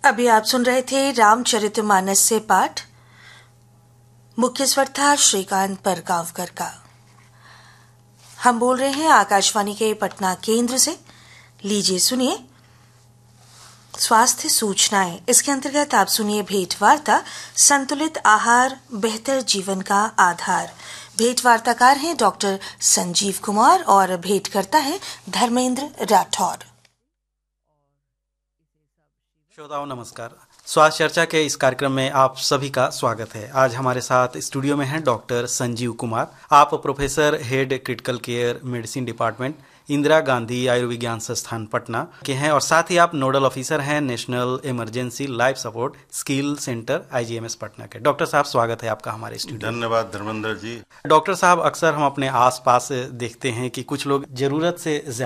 अभी आप सुन रहे थे रामचरितमानस से पाठ। मुख्य स्वर था श्रीकांत परगावकर का। हम बोल रहे हैं आकाशवाणी के पटना केंद्र से। लीजिए सुनिए स्वास्थ्य सूचनाएं। इसके अंतर्गत आप सुनिए भेंट वार्ता, संतुलित आहार बेहतर जीवन का आधार। भेंट वार्ताकार हैं डॉक्टर संजीव कुमार और भेंट करता है धर्मेंद्र राठौर। श्रोताओं नमस्कार। स्वास्थ्य चर्चा के इस कार्यक्रम में आप सभी का स्वागत है। आज हमारे साथ स्टूडियो में हैं डॉक्टर संजीव कुमार। आप professor head critical care medicine department Indira Gandhi आयुर्विज्ञान संस्थान पटना के हैं और साथ ही आप नोडल ऑफिसर हैं national emergency life support skill centre IGMS Patna के। डॉक्टर साहब स्वागत है आपका हमारे स्टूडियो। धन्यवाद धर्मेंद्र जी। डॉक्टर साहब, अक्सर हम अपने आसपास देखते हैं कि कुछ लोग जरूरत से